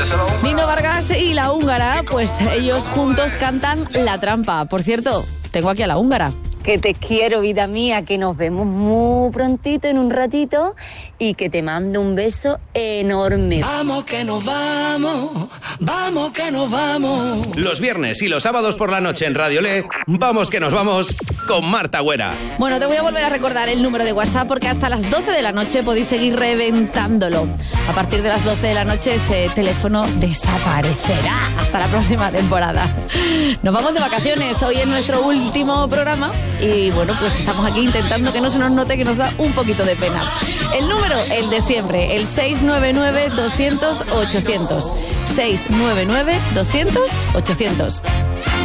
Nino Vargas y La Húngara, pues ellos juntos cantan La Trampa. Por cierto, tengo aquí a La Húngara. Que te quiero, vida mía, que nos vemos muy prontito, en un ratito, y que te mando un beso enorme. Vamos que nos vamos, vamos que nos vamos. Los viernes y los sábados por la noche en Radio Le, vamos que nos vamos con Marta Güera. Bueno, te voy a volver a recordar el número de WhatsApp porque hasta las 12 de la noche podéis seguir reventándolo. A partir de las 12 de la noche ese teléfono desaparecerá hasta la próxima temporada. Nos vamos de vacaciones, hoy es nuestro último programa y bueno, pues estamos aquí intentando que no se nos note que nos da un poquito de pena. El número, el de siempre, el 699-200-800. 699-200-800.